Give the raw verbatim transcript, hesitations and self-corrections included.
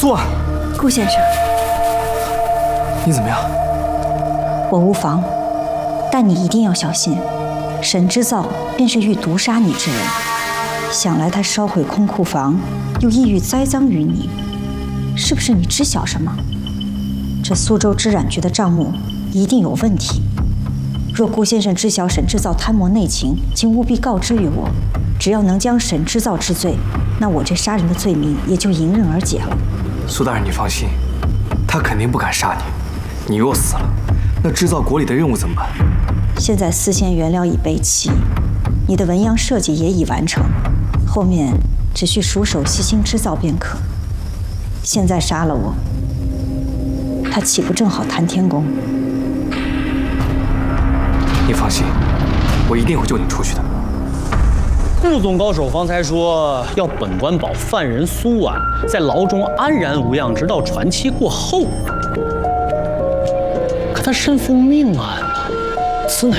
苏婉， 顾先生， 你怎么样？ 我无妨，但你一定要小心。沈之造便是欲毒杀你之人，想来他烧毁空库房，又意欲栽赃于你，是不是你知晓什么？这苏州织染局的账目一定有问题。若顾先生知晓沈之造贪谋内情，请务必告知于我。只要能将沈之造治罪，那我这杀人的罪名也就迎刃而解了。 苏大人，你放心，他肯定不敢杀你。你若死了，那织造国里的任务怎么办？ 现在丝线原料已备齐，你的纹样设计也已完成，后面只需熟手细心织造便可。现在杀了我，他岂不正好谈天宫？ 你放心，我一定会救你出去的。 顾总高手方才说要本官保犯人苏婉在牢中安然无恙，直到传期过后。可他身负命案，此乃